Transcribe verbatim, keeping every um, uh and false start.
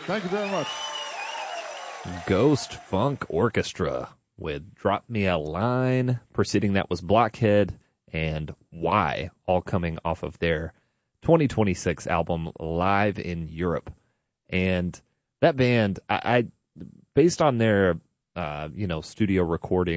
Thank you very much. Ghost Funk Orchestra with Drop Me a Line. Preceding that was Blockhead and Why, all coming off of their twenty twenty-six album Live in Europe. And that band, I, I based on their uh, you know, studio recording